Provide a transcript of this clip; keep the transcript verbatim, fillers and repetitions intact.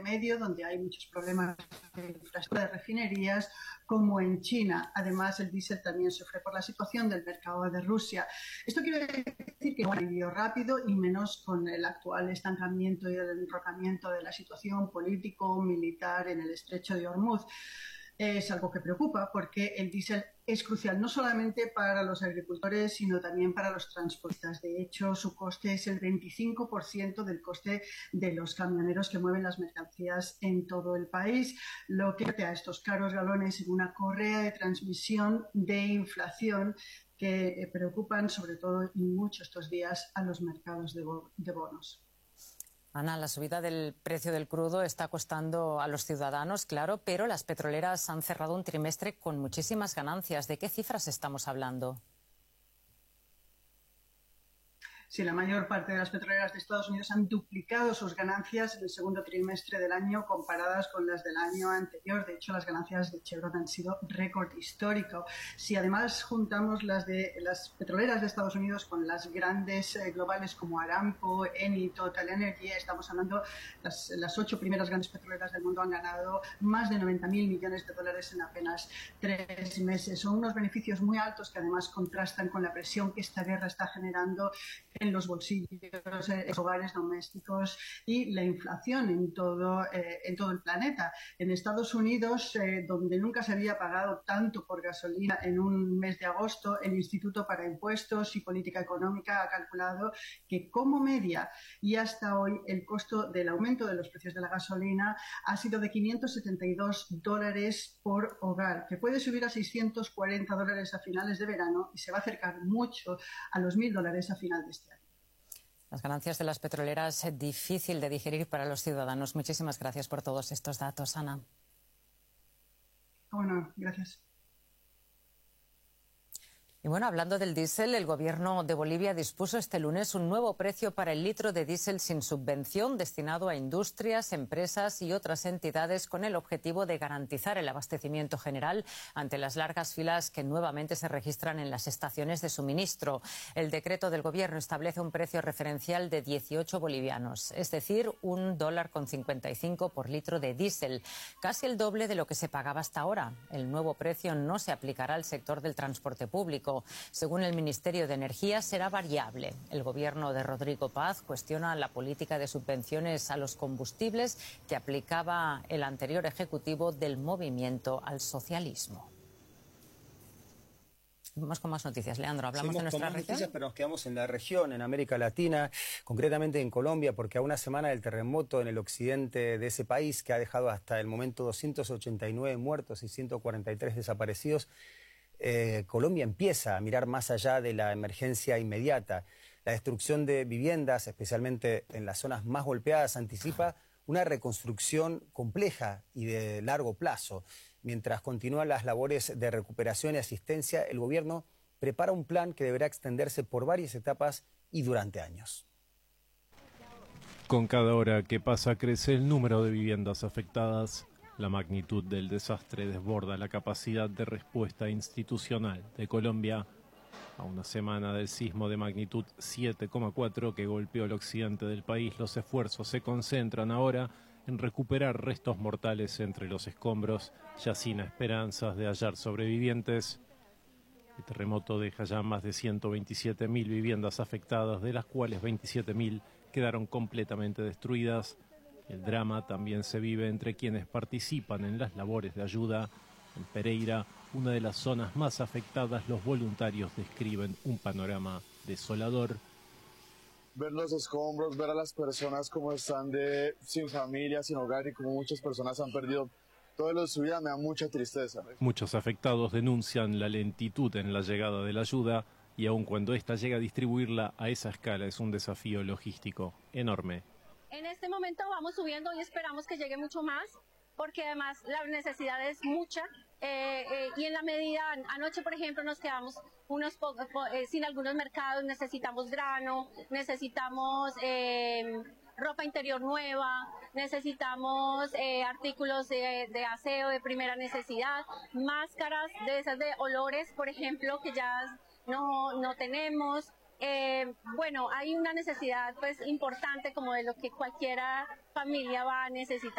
Medio, donde hay muchos problemas de infraestructura de refinerías, como en China. Además, el diésel también sufre por la situación del mercado de Rusia. Esto quiere decir que no hay alivio rápido, y menos con el actual estancamiento y el enrocamiento de la situación político-militar en el estrecho de Hormuz. Es algo que preocupa porque el diésel es crucial no solamente para los agricultores, sino también para los transportistas. De hecho, su coste es el veinticinco por ciento del coste de los camioneros que mueven las mercancías en todo el país, lo que mete a estos caros galones en una correa de transmisión de inflación que preocupan sobre todo y mucho estos días a los mercados de, bo de bonos. Ana, la subida del precio del crudo está costando a los ciudadanos, claro, pero las petroleras han cerrado un trimestre con muchísimas ganancias. ¿De qué cifras estamos hablando? Sí, la mayor parte de las petroleras de Estados Unidos han duplicado sus ganancias en el segundo trimestre del año comparadas con las del año anterior. De hecho, las ganancias de Chevron han sido récord histórico. Si además juntamos las de las petroleras de Estados Unidos con las grandes eh, globales como Aramco, Eni, Total Energy, estamos hablando, las, las ocho primeras grandes petroleras del mundo han ganado más de noventa mil millones de dólares en apenas tres meses. Son unos beneficios muy altos que además contrastan con la presión que esta guerra está generando en los bolsillos, en los hogares domésticos y la inflación en todo, eh, en todo el planeta. En Estados Unidos, eh, donde nunca se había pagado tanto por gasolina en un mes de agosto, el Instituto para Impuestos y Política Económica ha calculado que como media y hasta hoy el costo del aumento de los precios de la gasolina ha sido de quinientos setenta y dos dólares por hogar, que puede subir a seiscientos cuarenta dólares a finales de verano y se va a acercar mucho a los mil dólares a final de este año. Las ganancias de las petroleras es difícil de digerir para los ciudadanos. Muchísimas gracias por todos estos datos, Ana. Bueno, gracias. Y bueno, hablando del diésel, el gobierno de Bolivia dispuso este lunes un nuevo precio para el litro de diésel sin subvención destinado a industrias, empresas y otras entidades con el objetivo de garantizar el abastecimiento general ante las largas filas que nuevamente se registran en las estaciones de suministro. El decreto del gobierno establece un precio referencial de dieciocho bolivianos, es decir, un dólar con cincuenta y cinco por litro de diésel, casi el doble de lo que se pagaba hasta ahora. El nuevo precio no se aplicará al sector del transporte público. Según el Ministerio de Energía, será variable. El gobierno de Rodrigo Paz cuestiona la política de subvenciones a los combustibles que aplicaba el anterior ejecutivo del Movimiento al Socialismo. Vamos con más noticias. Leandro, hablamos Seguimos de nuestra con más región. noticias, pero nos quedamos en la región, en América Latina, concretamente en Colombia, porque a una semana del terremoto en el occidente de ese país, que ha dejado hasta el momento doscientos ochenta y nueve muertos y ciento cuarenta y tres desaparecidos, Eh, Colombia empieza a mirar más allá de la emergencia inmediata. La destrucción de viviendas, especialmente en las zonas más golpeadas, anticipa una reconstrucción compleja y de largo plazo. Mientras continúan las labores de recuperación y asistencia, el gobierno prepara un plan que deberá extenderse por varias etapas y durante años. Con cada hora que pasa crece el número de viviendas afectadas. La magnitud del desastre desborda la capacidad de respuesta institucional de Colombia. A una semana del sismo de magnitud siete coma cuatro que golpeó el occidente del país, los esfuerzos se concentran ahora en recuperar restos mortales entre los escombros, ya sin esperanzas de hallar sobrevivientes. El terremoto deja ya más de ciento veintisiete mil viviendas afectadas, de las cuales veintisiete mil quedaron completamente destruidas. El drama también se vive entre quienes participan en las labores de ayuda. En Pereira, una de las zonas más afectadas, los voluntarios describen un panorama desolador. Ver los escombros, ver a las personas como están de, sin familia, sin hogar, y como muchas personas han perdido todo lo de su vida, me da mucha tristeza. Muchos afectados denuncian la lentitud en la llegada de la ayuda, y aun cuando ésta llega a distribuirla a esa escala es un desafío logístico enorme. En este momento vamos subiendo y esperamos que llegue mucho más, porque además la necesidad es mucha, eh, eh, y en la medida, anoche por ejemplo nos quedamos unos pocos eh, sin algunos mercados, necesitamos grano, necesitamos eh, ropa interior nueva, necesitamos eh, artículos de, de aseo de primera necesidad, máscaras de esas de olores, por ejemplo, que ya no, no tenemos. Eh, bueno, hay una necesidad pues importante como de lo que cualquiera familia va a necesitar.